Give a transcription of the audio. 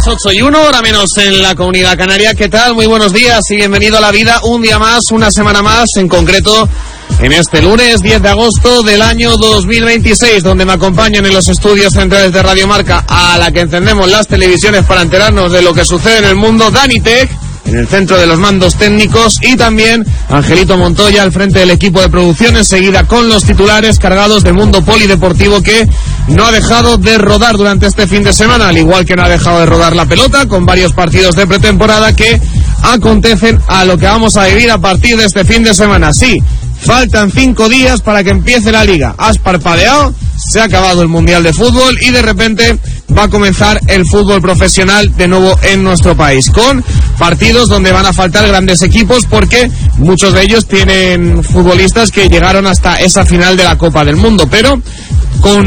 Las 8:01, hora menos en la Comunidad Canaria. ¿Qué tal? Muy buenos días y bienvenido a la vida. Un día más, una semana más, en concreto en este lunes 10 de agosto del año 2026, donde me acompañan en los estudios centrales de Radio Marca, a la que encendemos las televisiones para enterarnos de lo que sucede en el mundo, Dani Tech, en el centro de los mandos técnicos, y también Angelito Montoya al frente del equipo de producción, enseguida con los titulares cargados del mundo polideportivo, que no ha dejado de rodar durante este fin de semana, al igual que no ha dejado de rodar la pelota, con varios partidos de pretemporada que acontecen a lo que vamos a vivir a partir de este fin de semana. Sí, faltan 5 días para que empiece la liga. Has parpadeado, se ha acabado el Mundial de Fútbol y de repente va a comenzar el fútbol profesional de nuevo en nuestro país, con partidos donde van a faltar grandes equipos, porque muchos de ellos tienen futbolistas que llegaron hasta esa final de la Copa del Mundo, pero con